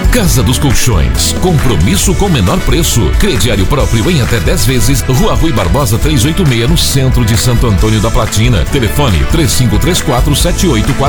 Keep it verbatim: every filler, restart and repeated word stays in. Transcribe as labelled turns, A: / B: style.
A: Casa dos Colchões, compromisso com menor preço. Crediário próprio em até dez vezes. Rua Rui Barbosa trezentos e oitenta e seis, no centro de Santo Antônio da Platina. Telefone três cinco três quatro, sete oito quatro